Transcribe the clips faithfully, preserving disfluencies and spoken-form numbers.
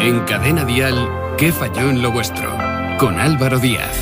En Cadena Dial, ¿qué falló en lo vuestro? Con Álvaro Díaz.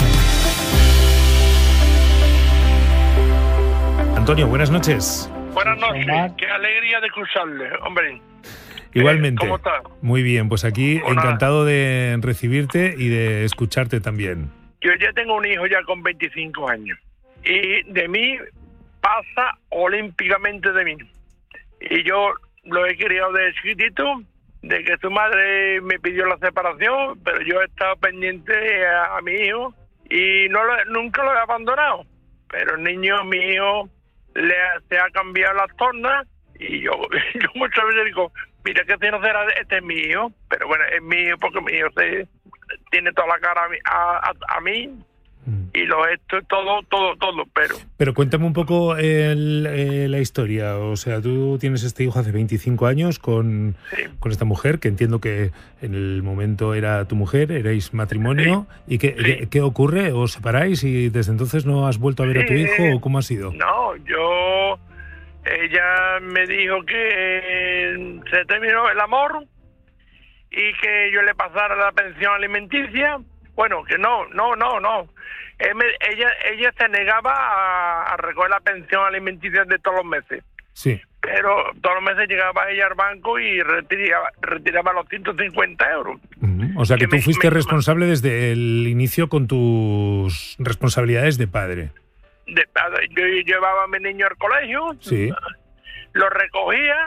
Antonio, buenas noches. Buenas noches, qué alegría de cruzarle, hombre. Igualmente. ¿Cómo estás? Muy bien, pues aquí Hola. Encantado de recibirte y de escucharte también. Yo ya tengo un hijo ya con veinticinco años y de mí pasa olímpicamente de mí. Y yo lo he criado de chiquitito, de que su madre me pidió la separación, pero yo he estado pendiente a, a mi hijo y no lo, nunca lo he abandonado. Pero el niño mío le ha, se ha cambiado las tornas y yo, yo muchas veces digo, mira que tiene que hacer, este es mi hijo, pero bueno, es mi hijo porque mi hijo se, tiene toda la cara a mí, a, a, a mí mm. y lo esto, todo, todo, todo, pero... Pero cuéntame un poco el, eh, la historia, o sea, tú tienes este hijo hace veinticinco años con, sí. con esta mujer, que entiendo que en el momento era tu mujer, erais matrimonio, sí. ¿y qué, sí. qué, qué ocurre? ¿Os separáis y desde entonces no has vuelto a ver sí. a tu hijo o cómo ha sido? No, yo... Ella me dijo que se terminó el amor y que yo le pasara la pensión alimenticia. Bueno, que no, no, no, no. Ella ella se negaba a, a recoger la pensión alimenticia de todos los meses. Sí. Pero todos los meses llegaba ella al banco y retiraba, retiraba los ciento cincuenta euros. Uh-huh. O sea que, que tú me, fuiste me, responsable desde el inicio con tus responsabilidades de padre. De, yo llevaba a mi niño al colegio, sí. lo recogía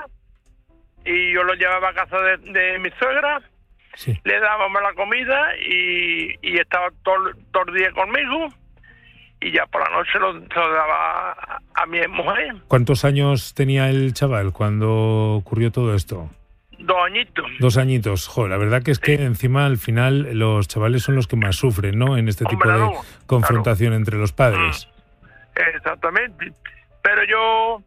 y yo lo llevaba a casa de, de mi suegra, sí. le dábamos la comida y, y estaba todo, todo el día conmigo y ya por la noche lo, se lo daba a, a mi mujer. ¿Cuántos años tenía el chaval cuando ocurrió todo esto? Dos añitos. Dos añitos. Joder, la verdad que es que sí. encima al final los chavales son los que más sufren, ¿no? En este Hombre, tipo de no, confrontación claro. entre los padres. Mm. Exactamente, pero yo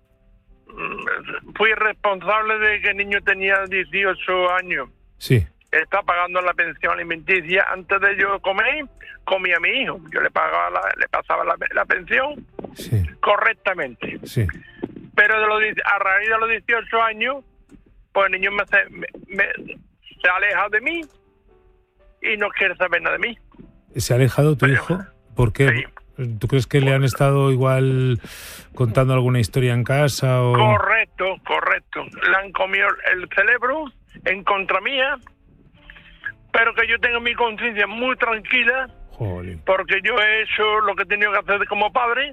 fui responsable de que el niño tenía dieciocho años. Sí. Está pagando la pensión alimenticia. Antes de yo comer, comía a mi hijo. Yo le pagaba, la, le pasaba la, la pensión sí. correctamente. Sí. Pero de los, a raíz de los dieciocho años, pues el niño me, me, me, se ha alejado de mí y no quiere saber nada de mí. ¿Se ha alejado tu pero, hijo? ¿Por qué? Sí. ¿Tú crees que le han estado igual contando alguna historia en casa? O... Correcto, correcto. Le han comido el cerebro en contra mía, pero que yo tengo mi conciencia muy tranquila, Joder. Porque yo he hecho lo que he tenido que hacer como padre.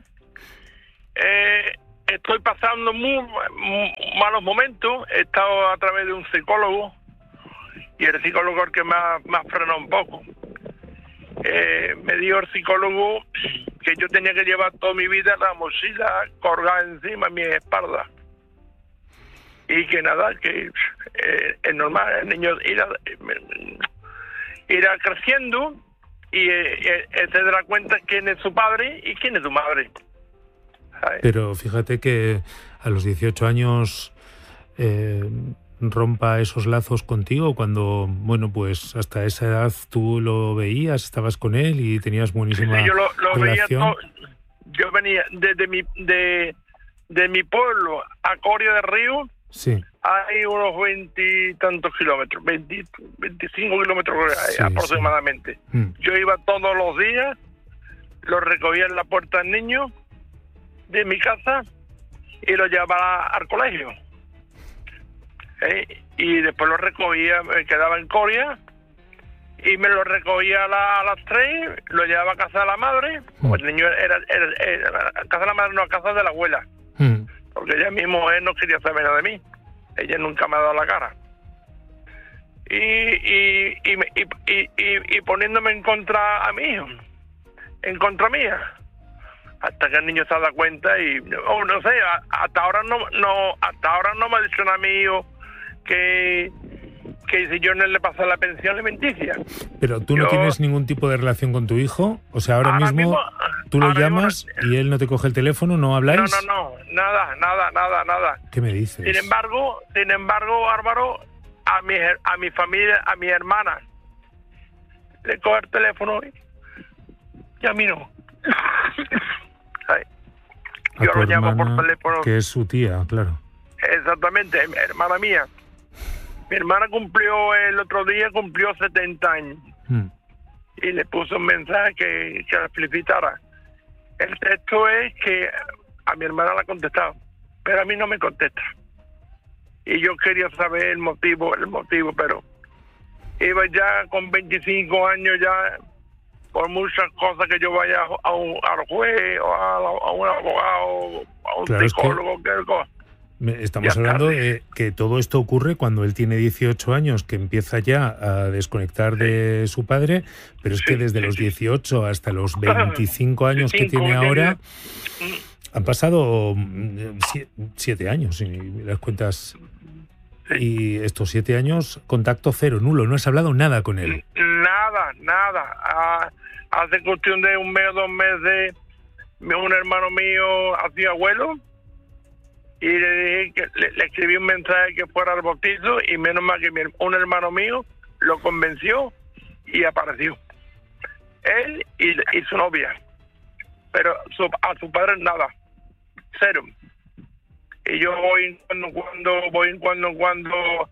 Eh, estoy pasando muy, muy malos momentos. He estado a través de un psicólogo y el psicólogo es el que me ha, me ha frenado un poco. Eh, me dijo el psicólogo que yo tenía que llevar toda mi vida la mochila colgada encima de mi espalda y que nada, que eh, es normal, el niño irá, irá creciendo y eh, eh, se dará cuenta quién es su padre y quién es su madre. ¿Sabes? Pero fíjate que a los dieciocho años eh, rompa esos lazos contigo cuando, bueno, pues hasta esa edad tú lo veías, estabas con él y tenías buenísima sí, yo lo, lo relación. Veía todo, yo venía desde mi de, de mi pueblo a Coria del Río, sí. hay unos veintitantos kilómetros, veinte, veinticinco kilómetros sí, aproximadamente. Sí. Mm. Yo iba todos los días, lo recogía en la puerta del niño de mi casa y lo llevaba al colegio. ¿Eh? Y después lo recogía, me quedaba en Coria y me lo recogía a, la, a las tres, lo llevaba a casa de la madre, mm. pues el niño era, era, era, era a casa de la madre, no a casa de la abuela, mm. porque ella mi mujer no quería saber nada de mí, ella nunca me ha dado la cara. Y y y, y, y, y, y poniéndome en contra a mi hijo, en contra mía, hasta que el niño se da cuenta y oh, no sé, hasta ahora no no hasta ahora no me ha dicho nada a mi hijo que que si yo no le paso la pensión alimenticia. Pero tú no yo, tienes ningún tipo de relación con tu hijo, o sea, ahora, ahora mismo, mismo tú lo llamas mismo, y él no te coge el teléfono, ¿no habláis? No, no, no, nada, nada, nada, nada. ¿Qué me dices? Sin embargo, sin embargo, Álvaro, a mi a mi familia, a mi hermana le coge el teléfono y a mí no. Yo lo llamo por teléfono. Que es su tía, claro. Exactamente, hermana mía. Mi hermana cumplió el otro día, cumplió setenta años. Mm. Y le puso un mensaje que, que la felicitara. El texto es que a mi hermana la ha contestado, pero a mí no me contesta. Y yo quería saber el motivo, el motivo, pero iba ya con veinticinco años ya, por muchas cosas que yo vaya a un al juez o a, a un abogado, a un claro, psicólogo, es que que cosa. Estamos ya hablando de que todo esto ocurre cuando él tiene dieciocho años, que empieza ya a desconectar sí. de su padre, pero es sí, que desde sí, los dieciocho hasta los veinticinco años que tiene ahora, han pasado siete años, si las cuentas. Y estos siete años, contacto cero, nulo, no has hablado nada con él. Nada, nada. Ah, hace cuestión de un mes o dos meses, un hermano mío hacía abuelo, y le dije que le, le escribí un mensaje que fuera al bautizo, y menos mal que mi, un hermano mío lo convenció y apareció. Él y, y su novia. Pero su, a su padre nada. Cero. Y yo voy cuando cuando voy cuando cuando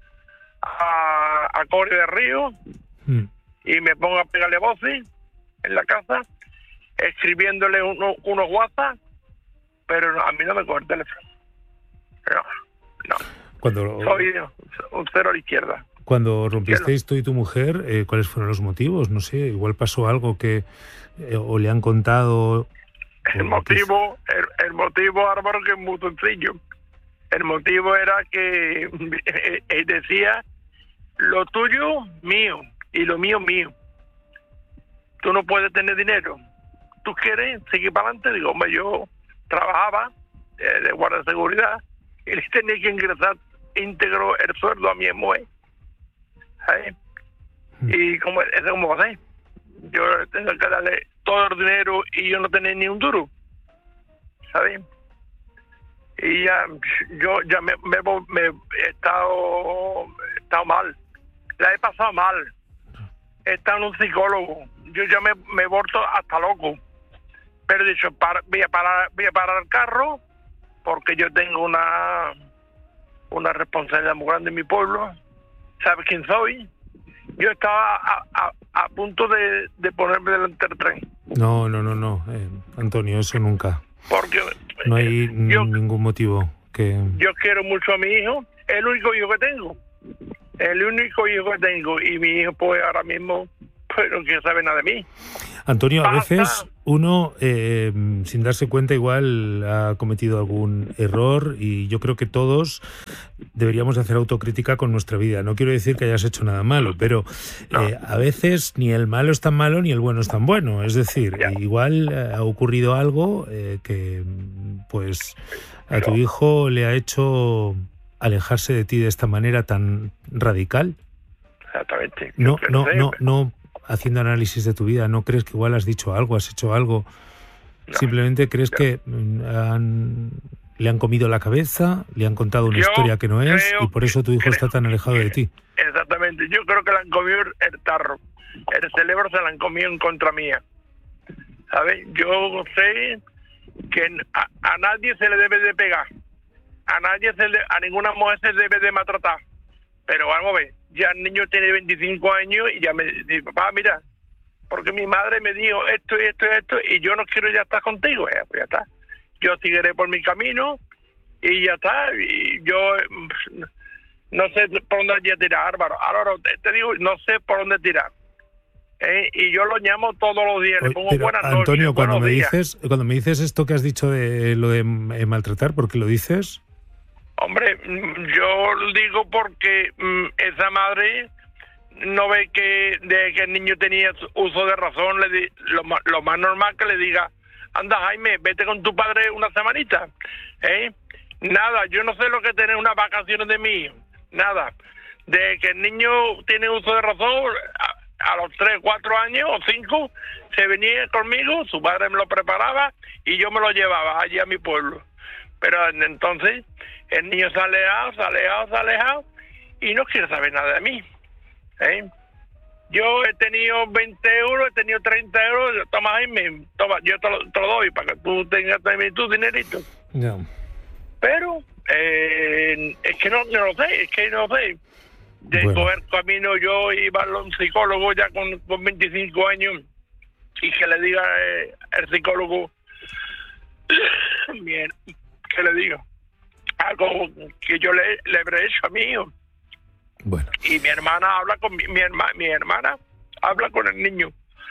a, a Corre de Río mm. y me pongo a pegarle voces en la casa, escribiéndole uno, unos WhatsApp, pero no, a mí no me coge el teléfono. No, no. Cuando, Soy un cero a la izquierda. Cuando rompisteis tú y tu mujer, eh, ¿cuáles fueron los motivos? No sé, igual pasó algo que eh, o le han contado. El motivo, el, el motivo, Álvaro, que es muy sencillo. El motivo era que él decía, lo tuyo, mío, y lo mío, mío. Tú no puedes tener dinero. ¿Tú quieres seguir para adelante? Digo, hombre, yo trabajaba eh, de guardia de seguridad y le tenía que ingresar íntegro el sueldo a mi mujer. ¿Sabes? Mm. Y como eso como va a ser. Yo tengo que darle todo el dinero y yo no tenía ni un duro. ¿Sabes? Y ya yo ya me, me, me he estado he estado mal, la he pasado mal, he estado en un psicólogo, yo ya me, me he vuelto hasta loco, pero he dicho, para, voy a parar voy a parar el carro porque yo tengo una una responsabilidad muy grande en mi pueblo. ¿Sabes quién soy? Yo estaba a, a, a punto de, de ponerme delante del tren. No, no, no, no, eh, Antonio, eso nunca. Porque no hay yo, ningún motivo que... Yo quiero mucho a mi hijo, es el único hijo que tengo, el único hijo que tengo, y mi hijo pues ahora mismo pues no quiere saber nada de mí. Antonio, a veces uno, eh, sin darse cuenta, igual ha cometido algún error, y yo creo que todos deberíamos hacer autocrítica con nuestra vida. No quiero decir que hayas hecho nada malo, pero no. eh, a veces ni el malo es tan malo ni el bueno es tan bueno. Es decir, ya. igual ha ocurrido algo eh, que pues a tu hijo le ha hecho alejarse de ti de esta manera tan radical. Exactamente. No, no, no, no. Haciendo análisis de tu vida, ¿no crees que igual has dicho algo, has hecho algo? No, Simplemente crees no. que han, le han comido la cabeza, le han contado una yo historia que no es, y por eso tu hijo creo, está tan alejado de ti. Exactamente, yo creo que le han comido el tarro, el cerebro se lo han comido en contra mía. ¿Sabes? Yo sé que a, a nadie se le debe de pegar, a nadie se le, a ninguna mujer se debe de maltratar, pero vamos a ver, ya el niño tiene veinticinco años y ya me dice, papá, mira, porque mi madre me dijo esto y esto y esto y yo no quiero ya estar contigo. Eh, pues ya está. Yo seguiré por mi camino y ya está. Y yo no sé por dónde ya tirar, Álvaro. Álvaro, te digo, no sé por dónde tirar. Eh, y yo lo llamo todos los días. Le pongo Pero, buenas Antonio, noches, cuando me días. dices, cuando me dices esto que has dicho de lo de eh, maltratar, ¿por qué lo dices? Hombre, yo digo porque mmm, esa madre no ve que de que el niño tenía uso de razón, le di, lo, lo más normal que le diga, anda Jaime, vete con tu padre una semanita, ¿eh? Nada, yo no sé lo que es tener unas vacaciones de mí, nada. De que el niño tiene uso de razón, a, a los tres, cuatro años o cinco, se venía conmigo, su padre me lo preparaba y yo me lo llevaba allí a mi pueblo. Pero entonces el niño se ha alejado, se ha alejado, se ha alejado y no quiere saber nada de mí. ¿Eh? Yo he tenido veinte euros, he tenido treinta euros, toma Jaime, toma, yo te lo, te lo doy para que tú tengas también tu dinerito. No. Pero eh, es que no, no lo sé, es que no lo sé. de Bueno. coger camino. Yo iba a un psicólogo ya con, con veinticinco años y que le diga eh, el psicólogo, bien, que le diga algo que yo le, le habré hecho a mi hijo. Bueno. Y mi hermana habla con mi, mi, herma, mi hermana habla con el niño.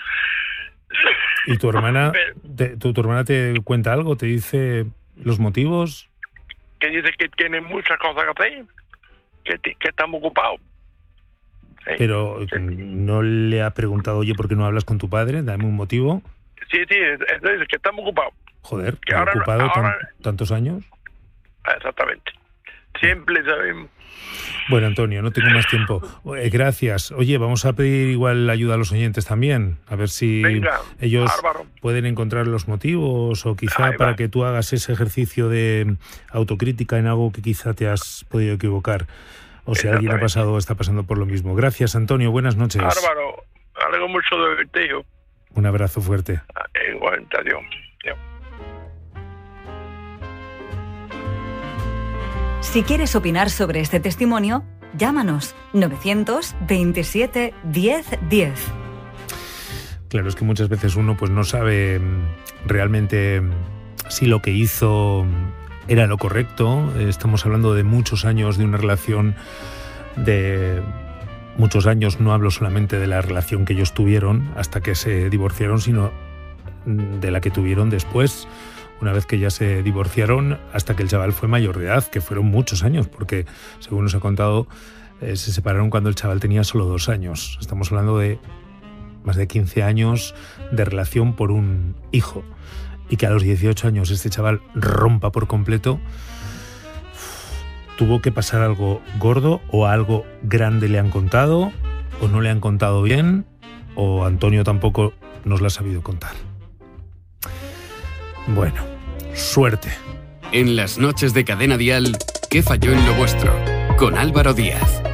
¿Y tu hermana, te, tu, tu hermana te cuenta algo? ¿Te dice los motivos? Que dice que tiene muchas cosas que hacer, que, que estamos ocupados. Sí. Pero Sí. ¿no le ha preguntado, oye, por qué no hablas con tu padre? Dame un motivo. Sí, sí, entonces que estamos ocupados. Joder, Que ¿te ha ahora- ocupado ahora- tan- tantos años? Exactamente. Siempre sabemos. Bueno, Antonio, no tengo más tiempo. Eh, gracias. Oye, vamos a pedir igual ayuda a los oyentes también, a ver si Venga, ellos Álvaro. pueden encontrar los motivos o quizá Ahí para va. que tú hagas ese ejercicio de autocrítica en algo que quizá te has podido equivocar. O si alguien ha Exactamente. pasado o está pasando por lo mismo. Gracias, Antonio. Buenas noches. Álvaro, algo mucho de verte, hijo. Un abrazo fuerte. Igual, adiós. Adiós. Si quieres opinar sobre este testimonio, llámanos novecientos veintisiete diez diez. Claro, es que muchas veces uno pues no sabe mm, realmente mm, si lo que hizo mm, era lo correcto. Eh, Estamos hablando de muchos años de una relación de muchos años. No hablo solamente de la relación que ellos tuvieron hasta que se divorciaron, sino mm, de la que tuvieron después, una vez que ya se divorciaron, hasta que el chaval fue mayor de edad, que fueron muchos años, porque según nos ha contado, eh, se separaron cuando el chaval tenía solo dos años. Estamos hablando de más de quince años de relación por un hijo, y que a los dieciocho años este chaval rompa por completo. Tuvo que pasar algo gordo, o algo grande le han contado, o no le han contado bien, o Antonio tampoco nos lo ha sabido contar. Bueno, suerte. En las noches de Cadena Dial, ¿qué falló en lo vuestro? Con Álvaro Díaz.